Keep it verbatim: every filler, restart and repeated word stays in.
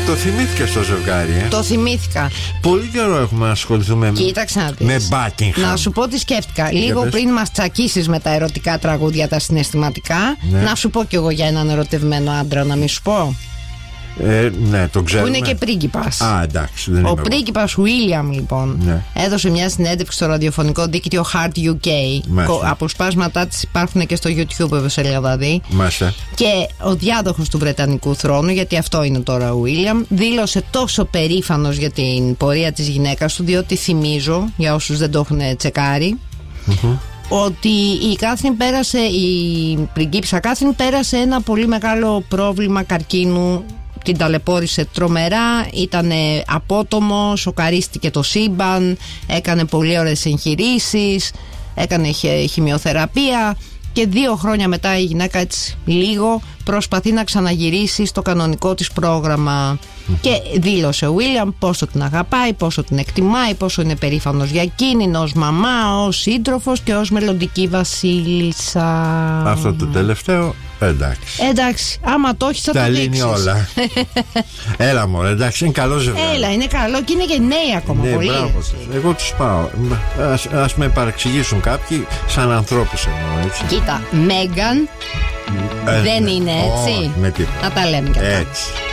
Το θυμήθηκες το ζευγάρι, ε? Το θυμήθηκα. Πολύ καιρό έχουμε να ασχοληθούμε. Κοίταξε να δεις. Με Buckingham. Να σου πω τι σκέφτηκα. Λίγο πριν μας τσακίσεις με τα ερωτικά τραγούδια, τα συναισθηματικά, ναι. να σου πω κι εγώ για έναν ερωτευμένο άντρα, να μην σου πω. Ε, ναι, το ξέρουμε. Που είναι και πρίγκιπας. Α, εντάξει. Δεν Ο πρίγκιπας William, λοιπόν, ναι. έδωσε μια συνέντευξη στο ραδιοφωνικό δίκτυο Heart γιου κέι. Μάλιστα. Αποσπάσματά της υπάρχουν και στο YouTube, βέβαια, δηλαδή. Μάλιστα. Και ο διάδοχος του Βρετανικού θρόνου, γιατί αυτό είναι τώρα ο William, δήλωσε τόσο περήφανος για την πορεία της γυναίκας του, διότι θυμίζω, για όσους δεν το έχουν τσεκάρει, mm-hmm. ότι η Κάθριν πέρασε, η πριγκίπισσα Κάθριν πέρασε ένα πολύ μεγάλο πρόβλημα καρκίνου. Την ταλαιπώρησε τρομερά, ήταν απότομο, σοκαρίστηκε το σύμπαν, έκανε πολύ ωραίες εγχειρήσεις, έκανε χημειοθεραπεία και δύο χρόνια μετά η γυναίκα έτσι λίγο προσπαθεί να ξαναγυρίσει στο κανονικό της πρόγραμμα. Mm-hmm. Και δήλωσε ο William πόσο την αγαπάει, πόσο την εκτιμάει, πόσο είναι περήφανος για εκείνη ως μαμά, ως σύντροφος και ως μελλοντική βασίλισσα. Αυτό το τελευταίο, εντάξει. Εντάξει, άμα το έχεις θα τα το λύνει όλα. Έλα μωρέ, εντάξει, είναι καλό ζευγάρι. Έλα, είναι καλό και είναι και νέοι ακόμα, ναι, πολύ. Μπράβο. Εγώ τους πάω. Ας, ας με παρεξηγήσουν κάποιοι, σαν ανθρώπους εννοώ, έτσι. Κοίτα, Μέγαν ε, δεν ναι. είναι έτσι. Oh, με τίποτα. Να τα λέμε και αυτά. Έτσι.